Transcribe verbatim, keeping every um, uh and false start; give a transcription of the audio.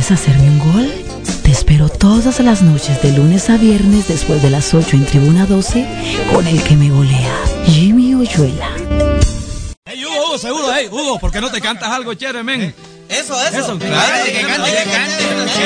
¿Quieres hacerme un gol? Te espero todas las noches de lunes a viernes después de las ocho en Tribuna doce con el que me golea, Jimmy Oyuela. Hey, Hugo, Hugo, seguro, hey, Hugo, ¿por qué no te cantas algo chévere, men? Eso, eso. Eso, claro, que cante, que cante.